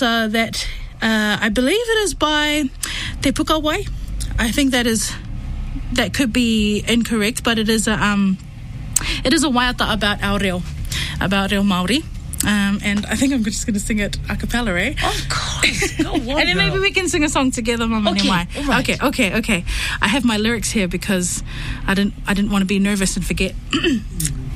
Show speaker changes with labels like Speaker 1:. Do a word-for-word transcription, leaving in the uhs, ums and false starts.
Speaker 1: uh, that uh, I believe it is by Te Pukawai. I think that is that could be incorrect, but it is a um, it is a waiata about our reo, about reo Māori. Um, and I think I'm just going to sing it a cappella, eh?
Speaker 2: Of course. Go on,
Speaker 1: and then maybe we can sing a song together, Mama
Speaker 2: okay,
Speaker 1: Nemai.
Speaker 2: Right.
Speaker 1: Okay, okay, okay. I have my lyrics here because I didn't I didn't want to be nervous and forget.